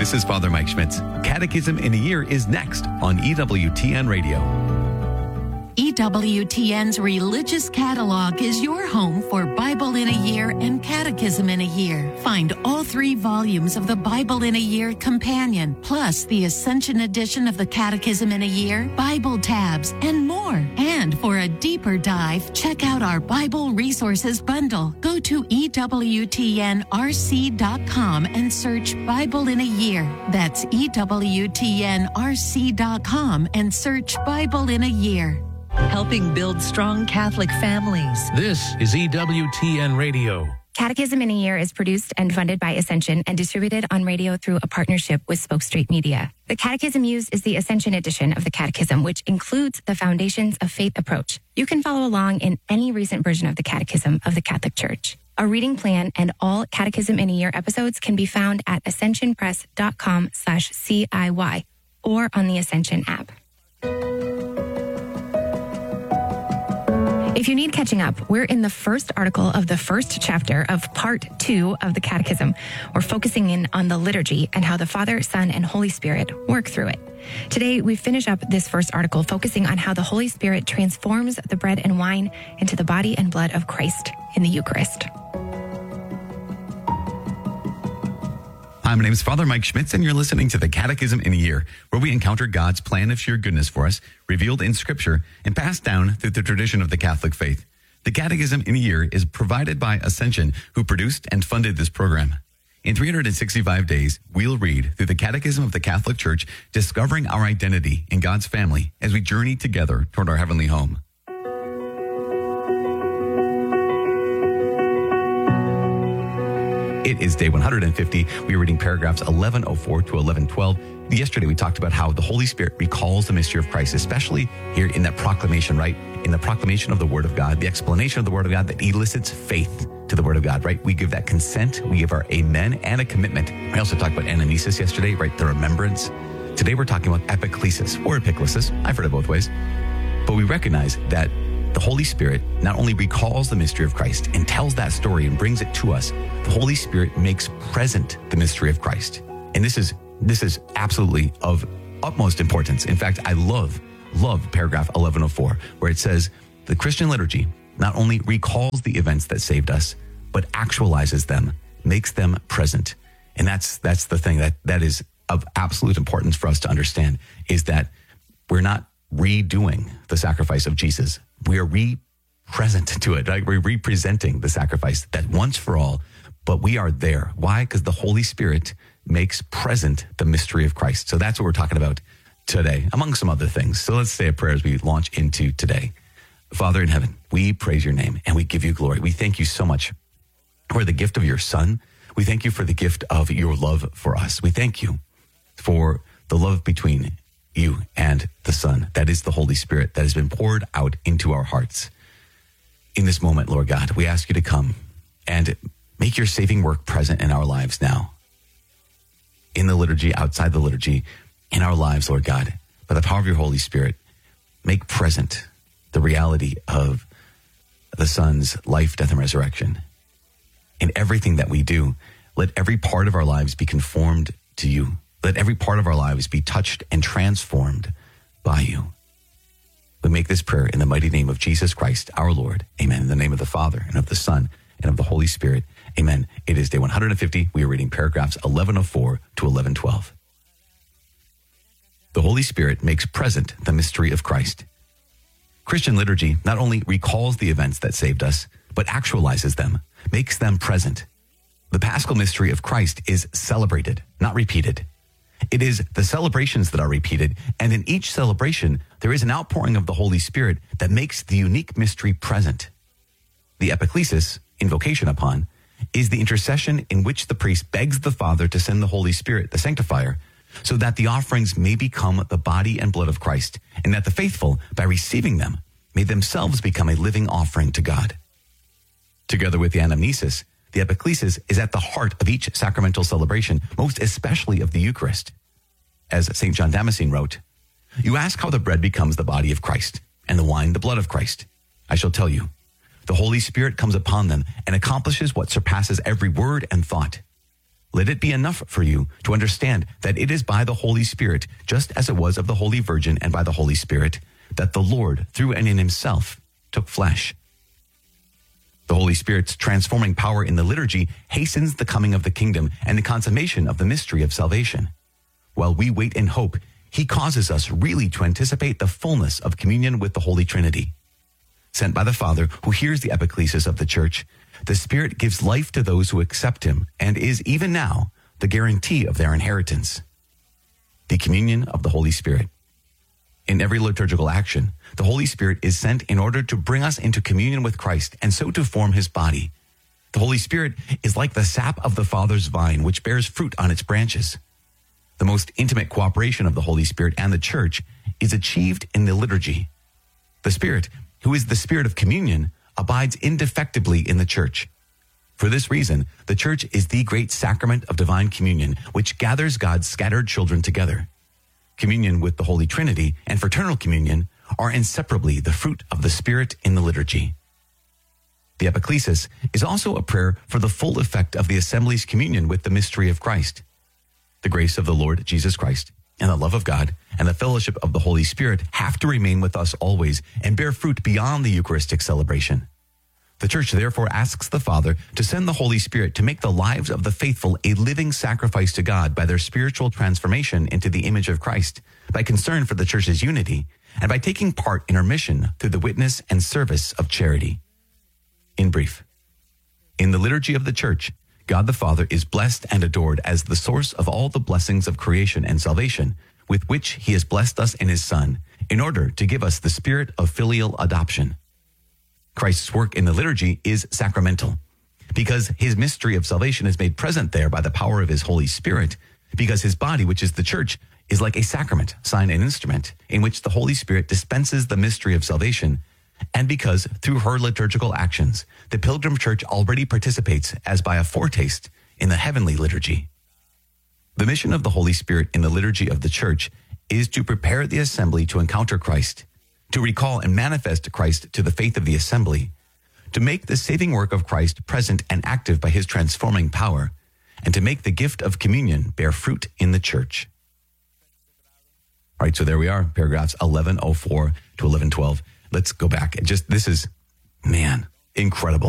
This is Father Mike Schmitz. Catechism in a Year is next on EWTN Radio. EWTN's Religious Catalog is your home for Bible in a Year and Catechism in a Year. Find all 3 volumes of the Bible in a Year Companion, plus the Ascension edition of the Catechism in a Year, Bible tabs, and more. And for a deeper dive, check out our Bible Resources Bundle. Go to EWTNRC.com and search Bible in a Year. That's EWTNRC.com and search Bible in a Year. Helping build strong Catholic families. This is EWTN Radio. Catechism in a Year is produced and funded by Ascension and distributed on radio through a partnership with Spoke Street Media. The Catechism used is the Ascension edition of the Catechism, which includes the Foundations of Faith approach. You can follow along in any recent version of the Catechism of the Catholic Church. A reading plan and all Catechism in a Year episodes can be found at ascensionpress.com/CIY or on the Ascension app. If you need catching up, we're in the first article of the first chapter of part 2 of the Catechism. We're focusing in on the liturgy and how the Father, Son, and Holy Spirit work through it. Today, we finish up this first article focusing on how the Holy Spirit transforms the bread and wine into the body and blood of Christ in the Eucharist. Hi, my name is Father Mike Schmitz, and you're listening to the Catechism in a Year, where we encounter God's plan of sheer goodness for us, revealed in Scripture and passed down through the tradition of the Catholic faith. The Catechism in a Year is provided by Ascension, who produced and funded this program. In 365 days, we'll read through the Catechism of the Catholic Church, discovering our identity in God's family as we journey together toward our heavenly home. It is day 150. We are reading paragraphs 1104 to 1112. Yesterday, we talked about how the Holy Spirit recalls the mystery of Christ, especially here in that proclamation, right? In the proclamation of the Word of God, the explanation of the Word of God that elicits faith to the Word of God, right? We give that consent, we give our amen and a commitment. I also talked about anamnesis yesterday, right? The remembrance. Today, we're talking about epiclesis or epiclesis. I've heard it both ways. But we recognize that the Holy Spirit not only recalls the mystery of Christ and tells that story and brings it to us, the Holy Spirit makes present the mystery of Christ. And this is absolutely of utmost importance. In fact, I love paragraph 1104, where it says, the Christian liturgy not only recalls the events that saved us, but actualizes them, makes them present. And that's the thing that is of absolute importance for us to understand, is that we're not redoing the sacrifice of Jesus. We are present to it, right? We're representing the sacrifice that once for all, but we are there. Why? Because the Holy Spirit makes present the mystery of Christ. So that's what we're talking about today, among some other things. So let's say a prayer as we launch into today. Father in heaven, we praise your name and we give you glory. We thank you so much for the gift of your Son. We thank you for the gift of your love for us. We thank you for the love between you and the Son. That is the Holy Spirit that has been poured out into our hearts. In this moment, Lord God, we ask you to come and make your saving work present in our lives now. In the liturgy, outside the liturgy, in our lives, Lord God, by the power of your Holy Spirit, make present the reality of the Son's life, death, and resurrection. In everything that we do, let every part of our lives be conformed to you. Let every part of our lives be touched and transformed by you. We make this prayer in the mighty name of Jesus Christ, our Lord. Amen. In the name of the Father, and of the Son, and of the Holy Spirit. Amen. It is day 150. We are reading paragraphs 1104 to 1112. The Holy Spirit makes present the mystery of Christ. Christian liturgy not only recalls the events that saved us, but actualizes them, makes them present. The Paschal mystery of Christ is celebrated, not repeated. It is the celebrations that are repeated, and in each celebration, there is an outpouring of the Holy Spirit that makes the unique mystery present. The epiclesis, invocation upon, is the intercession in which the priest begs the Father to send the Holy Spirit, the sanctifier, so that the offerings may become the body and blood of Christ, and that the faithful, by receiving them, may themselves become a living offering to God. Together with the anamnesis, the epiclesis is at the heart of each sacramental celebration, most especially of the Eucharist. As St. John Damascene wrote, "You ask how the bread becomes the body of Christ, and the wine the blood of Christ. I shall tell you. The Holy Spirit comes upon them and accomplishes what surpasses every word and thought. Let it be enough for you to understand that it is by the Holy Spirit, just as it was of the Holy Virgin and by the Holy Spirit, that the Lord, through and in himself, took flesh. The Holy Spirit's transforming power in the liturgy hastens the coming of the kingdom and the consummation of the mystery of salvation. While we wait in hope, he causes us really to anticipate the fullness of communion with the Holy Trinity. Sent by the Father, who hears the epiclesis of the Church, the Spirit gives life to those who accept him and is, even now, the guarantee of their inheritance. The communion of the Holy Spirit. In every liturgical action, the Holy Spirit is sent in order to bring us into communion with Christ and so to form his body. The Holy Spirit is like the sap of the Father's vine, which bears fruit on its branches. The most intimate cooperation of the Holy Spirit and the Church is achieved in the liturgy. The Spirit, who is the Spirit of communion, abides indefectibly in the Church. For this reason, the Church is the great sacrament of divine communion, which gathers God's scattered children together. Communion with the Holy Trinity and fraternal communion are inseparably the fruit of the Spirit in the liturgy. The epiclesis is also a prayer for the full effect of the assembly's communion with the mystery of Christ. The grace of the Lord Jesus Christ and the love of God and the fellowship of the Holy Spirit have to remain with us always and bear fruit beyond the Eucharistic celebration. The Church therefore asks the Father to send the Holy Spirit to make the lives of the faithful a living sacrifice to God by their spiritual transformation into the image of Christ, by concern for the Church's unity, and by taking part in her mission through the witness and service of charity. In brief, in the liturgy of the Church, God the Father is blessed and adored as the source of all the blessings of creation and salvation, with which he has blessed us in his Son, in order to give us the spirit of filial adoption. Christ's work in the liturgy is sacramental, because his mystery of salvation is made present there by the power of his Holy Spirit, because his body, which is the Church, is like a sacrament, sign, and instrument, in which the Holy Spirit dispenses the mystery of salvation, and because, through her liturgical actions, the Pilgrim Church already participates, as by a foretaste, in the heavenly liturgy. The mission of the Holy Spirit in the liturgy of the Church is to prepare the assembly to encounter Christ, to recall and manifest Christ to the faith of the assembly, to make the saving work of Christ present and active by his transforming power, and to make the gift of communion bear fruit in the Church. All right, so there we are, paragraphs 1104 to 1112. Let's go back. This is, man, incredible.